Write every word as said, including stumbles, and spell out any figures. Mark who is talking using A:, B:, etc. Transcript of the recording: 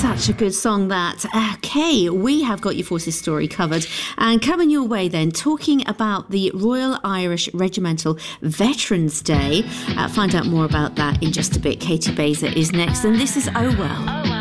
A: Such a good song, that. Okay, we have got your forces story covered. And coming your way then, talking about the Royal Irish Regimental Veterans Day. Uh, find out more about that in just a bit. Katie Baser is next, and this is Oh Well.